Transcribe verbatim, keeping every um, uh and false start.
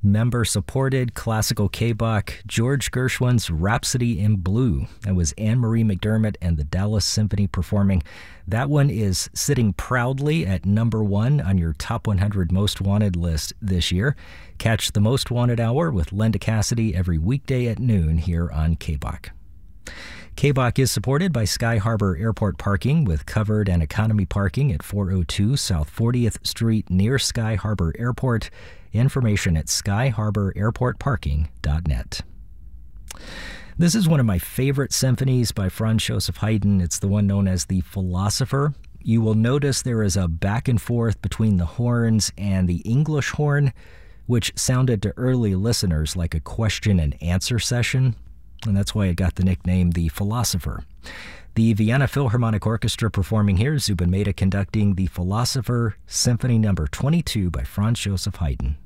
member-supported classical K-Bach, George Gershwin's Rhapsody in Blue. That was Anne-Marie McDermott and the Dallas Symphony performing. That one is sitting proudly at number one on your Top one hundred Most Wanted list this year. Catch the Most Wanted Hour with Linda Cassidy every weekday at noon here on K-Bach. K-Bach is supported by Sky Harbor Airport Parking with covered and economy parking at four oh two South fortieth Street near Sky Harbor Airport. Information at sky harbor airport parking dot net. This is one of my favorite symphonies by Franz Joseph Haydn. It's the one known as The Philosopher. You will notice there is a back and forth between the horns and the English horn, which sounded to early listeners like a question and answer session, and that's why it got the nickname The Philosopher. The Vienna Philharmonic Orchestra performing here, Zubin Mehta conducting The Philosopher, Symphony Number twenty-two by Franz Joseph Haydn.